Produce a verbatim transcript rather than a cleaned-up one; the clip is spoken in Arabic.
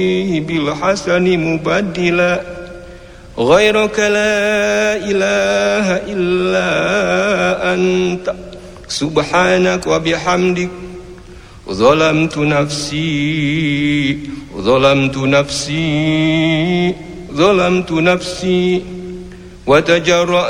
بالحسن مبدلا غيرك لا إله إلا أنت سبحانك وبحمدك ظلمت نفسي ظلمت نفسي ظلمت نفسي وتجرأ